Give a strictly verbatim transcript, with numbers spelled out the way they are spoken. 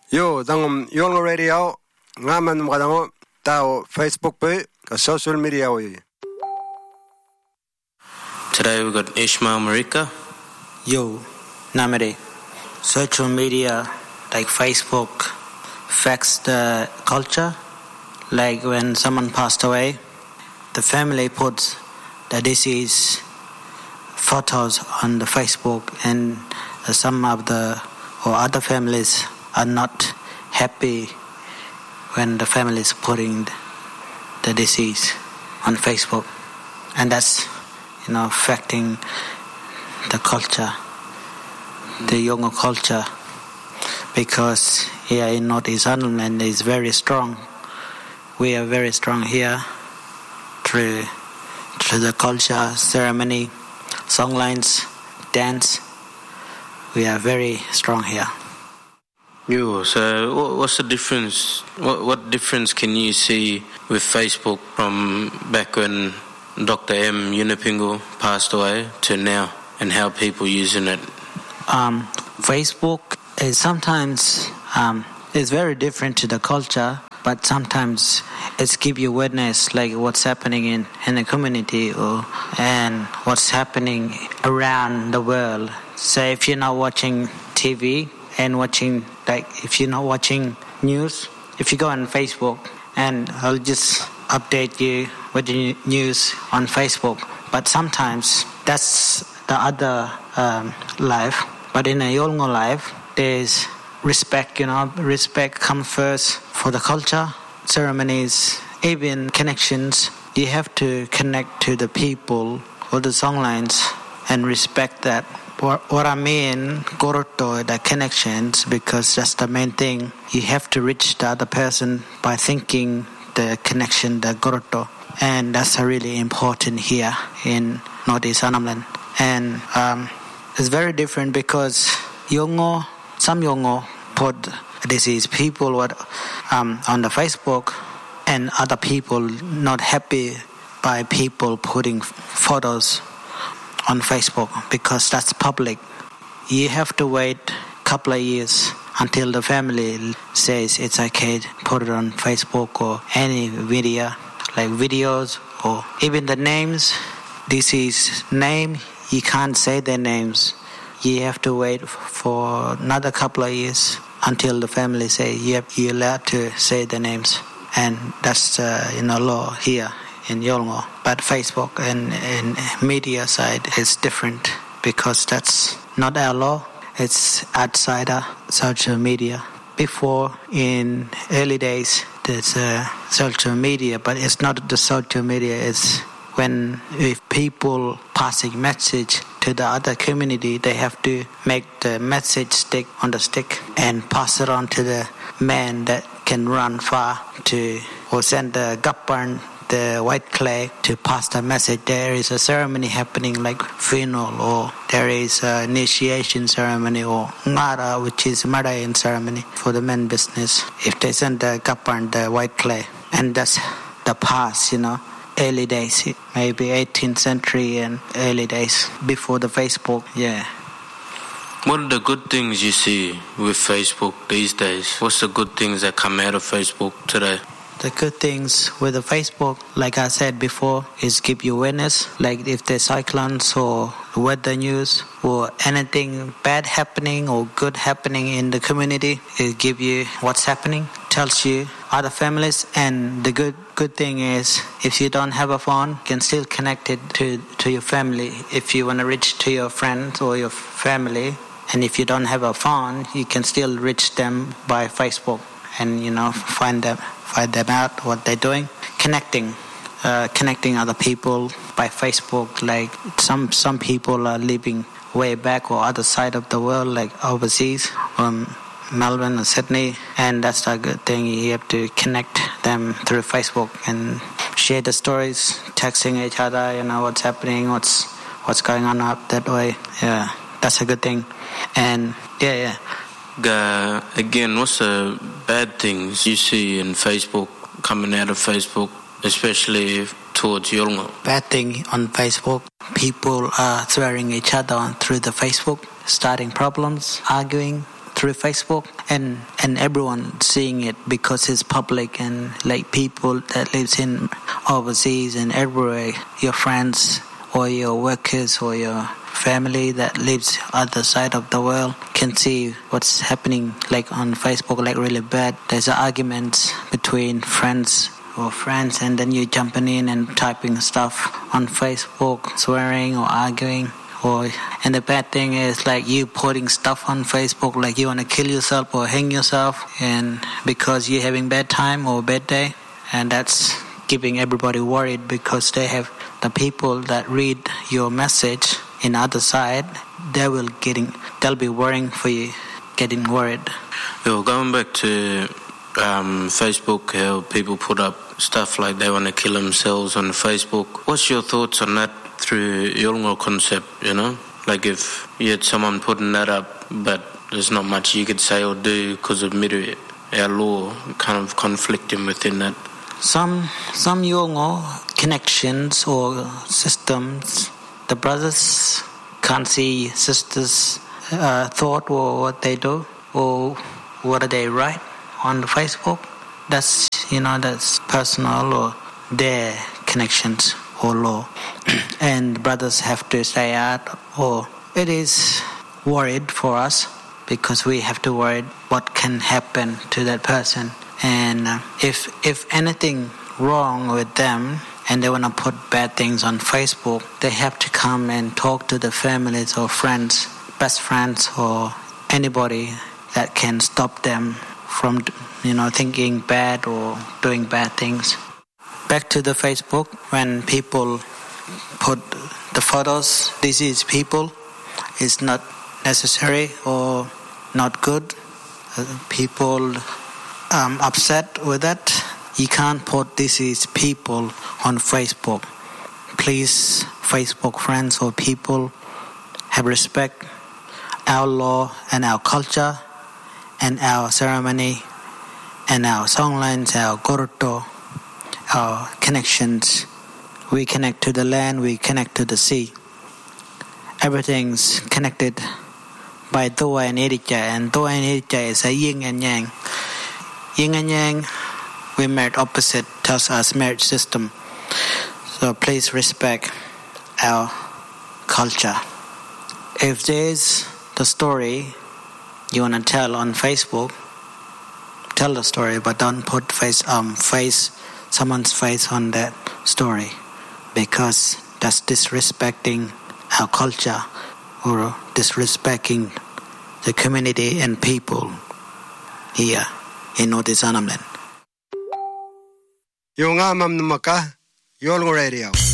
Yo, dangum Yolngu Radio, ngaman mkadango tao Facebook page, social media we. Today we got Ishmael Marika. Yo, Namade. Social media like Facebook affects the culture. Like when someone passed away, the family puts the deceased photos on the Facebook, and some of the or other families are not happy when the family is putting the deceased on Facebook, and that's you know affecting the culture, the younger culture, because here in Northeast Ireland is very strong. We are very strong here through through the culture, ceremony, songlines, dance. We are very strong here. You. So, what's the difference? What what difference can you see with Facebook from back when Doctor M. Yunupingu passed away to now, and how people using it? Um, Facebook is sometimes um, it's very different to the culture, but sometimes it's give you witness like what's happening in, in the community or and what's happening around the world. So if you're not watching T V and watching like if you're not watching news, if you go on Facebook and I'll just update you with the news on Facebook. But sometimes that's the other um, life. But in a Yolngu life, there's respect, you know, respect comes first for the culture, ceremonies, even connections. You have to connect to the people or the songlines and respect that. What, what I mean, Goroto, the connections, because that's the main thing. You have to reach the other person by thinking the connection, the Goroto. And that's really important here in Northeast Ireland. And um, it's very different because Yolngu, some Yolngu put disease people what, um, on the Facebook, and other people not happy by people putting photos on Facebook because that's public. You have to wait a couple of years until the family says it's okay to put it on Facebook or any video, like videos or even the names. This is name, you can't say their names. You have to wait for another couple of years until the family say yep, you're allowed to say the names. And that's uh, you know law here in Yolngu. But Facebook and, and media side is different because that's not our law. It's outside our social media. Before, in early days, there's uh, social media, but it's not the social media. It's when if people passing message to the other community, they have to make the message stick on the stick and pass it on to the man that can run far to or send the gappan, the white clay, to pass the message. There is a ceremony happening like funeral, or there is an initiation ceremony, or ngara, which is Madayan ceremony for the men business. If they send the gappan, the white clay, and that's the past, you know, early days, maybe eighteenth century and early days before the Facebook. Yeah. What are the good things you see with Facebook these days? What's the good things that come out of Facebook today? The good things with the Facebook, like I said before, is give you awareness. Like if there's cyclones or weather news or anything bad happening or good happening in the community, it give you what's happening, tells you other families. And the good good thing is if you don't have a phone, you can still connect it to, to your family. If you want to reach to your friends or your family, and if you don't have a phone, you can still reach them by Facebook and, you know, find them. Find them out what they're doing, connecting, uh, connecting other people by Facebook. Like some some people are living way back or other side of the world, like overseas, from Melbourne or Sydney, and that's a good thing. You have to connect them through Facebook and share the stories, texting each other. You know what's happening, what's what's going on up that way. Yeah, that's a good thing. And yeah, yeah. Uh, again, what's the bad things you see in Facebook, coming out of Facebook, especially towards Yolngu? Bad thing on Facebook, people are swearing each other on through the Facebook, starting problems, arguing through Facebook, and and everyone seeing it because it's public, and like people that lives in overseas and everywhere, your friends or your workers or your family that lives other side of the world can see what's happening like on Facebook, like really bad. There's an argument between friends or friends, and then you jumping in and typing stuff on Facebook, swearing or arguing. Or and the bad thing is like you putting stuff on Facebook like you want to kill yourself or hang yourself, and because you're having bad time or bad day, and that's keeping everybody worried because they have the people that read your message in other side, they will getting they'll be worrying for you, getting worried. Yo, going back to um, Facebook, how people put up stuff like they want to kill themselves on Facebook. What's your thoughts on that through Yolngu concept, you know? Like if you had someone putting that up, but there's not much you could say or do because of miru, our law kind of conflicting within that. Some some Yolngu connections or systems, the brothers can't see sisters' uh, thought or what they do or what they write on Facebook. That's, you know, that's personal or their connections or law. And brothers have to stay out, or it is worried for us because we have to worry what can happen to that person. And uh, if if anything wrong with them and they want to put bad things on Facebook, they have to come and talk to the families or friends, best friends or anybody that can stop them from, you know, thinking bad or doing bad things. Back to the Facebook, when people put the photos, this is people, it's not necessary or not good. Uh, people um, upset with that. You can't put this is people on Facebook. Please, Facebook friends or people, have respect our law and our culture and our ceremony and our songlines, our goroto, our connections. We connect to the land, we connect to the sea. Everything's connected by Toa and Erika, and Toa and Erika is a yin and yang. Yin and yang, we married opposite, tells us marriage system. So please respect our culture. If there's the story you want to tell on Facebook, tell the story, but don't put face um face someone's face on that story, because that's disrespecting our culture or disrespecting the community and people here in Northeast Annam Land. Yung amam numaka, Yolngu Radio.